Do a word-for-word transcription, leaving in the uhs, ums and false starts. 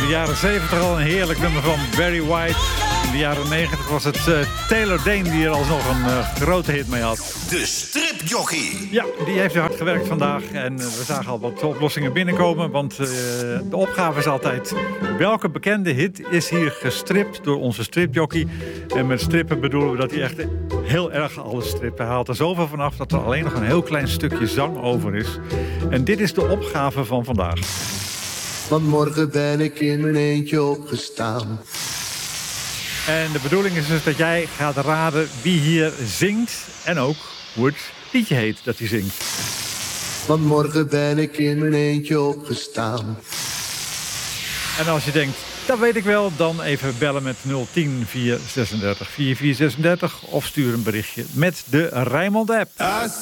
jaren zeventig al een heerlijk nummer van Barry White. In de jaren negentig was het uh, Taylor Dayne die er alsnog een uh, grote hit mee had. De stripjockey. Ja, die heeft hard gewerkt vandaag. En uh, we zagen al wat oplossingen binnenkomen. Want uh, de opgave is altijd... welke bekende hit is hier gestript door onze stripjockey? En met strippen bedoelen we dat hij echt heel erg alle strippen haalt. Er zoveel vanaf dat er alleen nog een heel klein stukje zang over is. En dit is de opgave van vandaag. Want morgen ben ik in mijn eentje opgestaan. En de bedoeling is dus dat jij gaat raden wie hier zingt. En ook hoe het liedje heet dat hij zingt. Want morgen ben ik in mijn eentje opgestaan. En als je denkt, dat weet ik wel, dan even bellen met nul tien vier zesendertig vierenveertig zesendertig. Of stuur een berichtje met de Rijnmond app.